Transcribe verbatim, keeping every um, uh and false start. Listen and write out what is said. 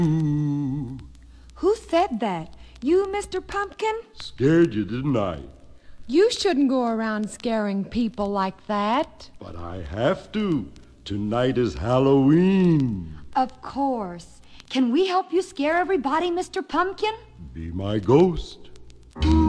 Who said that? You, Mister Pumpkin? Scared you, didn't I? You shouldn't go around scaring people like that. But I have to. Tonight is Halloween. Of course. Can we help you scare everybody, Mister Pumpkin? Be my ghost.